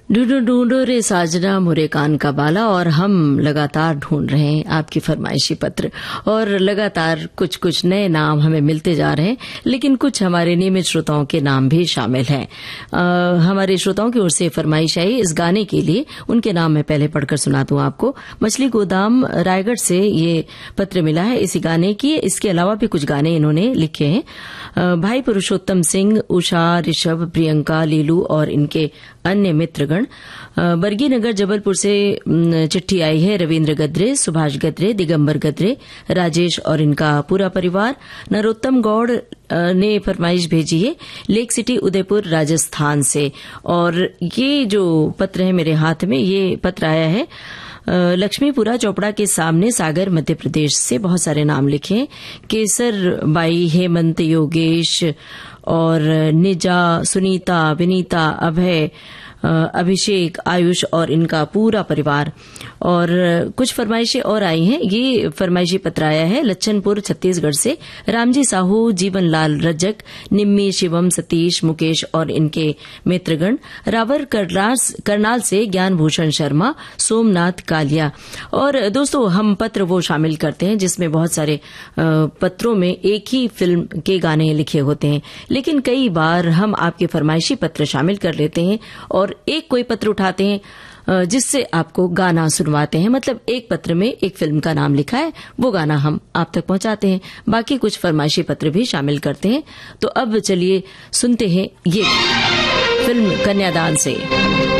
ढूंढो ढूंढो रे साजना मुरे कान का बाला। और हम लगातार ढूंढ रहे हैं आपकी फरमाइशी पत्र और लगातार कुछ कुछ नए नाम हमें मिलते जा रहे हैं, लेकिन कुछ हमारे नियमित श्रोताओं के नाम भी शामिल हैं। हमारे श्रोताओं की ओर से फरमाइश आई इस गाने के लिए, उनके नाम मैं पहले पढ़कर सुना दूं आपको। मछली गोदाम रायगढ़ से ये पत्र मिला है इसी गाने की। इसके अलावा भी कुछ गाने इन्होंने लिखे हैं। भाई पुरुषोत्तम सिंह, उषा, ऋषभ, प्रियंका, लीलू और इनके अन्य मित्रगण। बरगी नगर जबलपुर से चिट्ठी आई है रविन्द्र गद्रे, सुभाष गद्रे, दिगंबर गद्रे, राजेश और इनका पूरा परिवार। नरोत्तम गौड़ ने फरमाइश भेजी है लेक सिटी उदयपुर राजस्थान से। और ये जो पत्र है मेरे हाथ में, ये पत्र आया है लक्ष्मीपुरा चौपड़ा के सामने सागर मध्य प्रदेश से। बहुत सारे नाम लिखे हैं, केसर बाई, हेमंत, योगेश और निजा, सुनीता, विनीता, अभय, अभिषेक, आयुष और इनका पूरा परिवार। और कुछ फरमाइशें और आई हैं। ये फरमाइशी पत्र आया है लच्छनपुर छत्तीसगढ़ से। रामजी साहू, जीवनलाल रजक, निम्मी, शिवम, सतीश, मुकेश और इनके मित्रगण। रावर करनाल से ज्ञान भूषण शर्मा, सोमनाथ कालिया। और दोस्तों, हम पत्र वो शामिल करते हैं जिसमें बहुत सारे पत्रों में एक ही फिल्म के गाने लिखे होते हैं, लेकिन कई बार हम आपके फरमाइशी पत्र शामिल कर लेते हैं और एक कोई पत्र उठाते हैं जिससे आपको गाना सुनवाते हैं। मतलब एक पत्र में एक फिल्म का नाम लिखा है, वो गाना हम आप तक पहुंचाते हैं। बाकी कुछ फरमाइशी पत्र भी शामिल करते हैं। तो अब चलिए सुनते हैं ये फिल्म कन्यादान से।